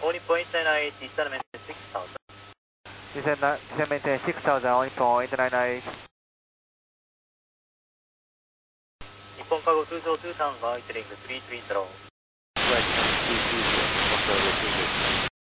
Only point 998, descend maintain 6000. Descend maintain 6000, only point 998. Nippon Cargo 202 Tango, entering 330. Flight 230, Nippon Cargo 230.